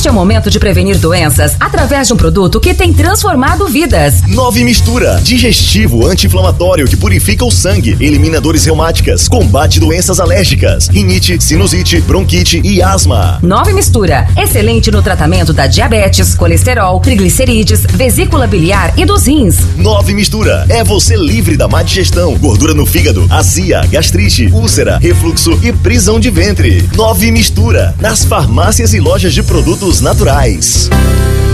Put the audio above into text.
Este é o momento de prevenir doenças através de um produto que tem transformado vidas. 9 Mistura, digestivo anti-inflamatório que purifica o sangue, elimina dores reumáticas, combate doenças alérgicas, rinite, sinusite, bronquite e asma. 9 Mistura, excelente no tratamento da diabetes, colesterol, triglicerídeos, vesícula biliar e dos rins. 9 Mistura, é você livre da má digestão, gordura no fígado, azia, gastrite, úlcera, refluxo e prisão de ventre. 9 Mistura, nas farmácias e lojas de produtos naturais.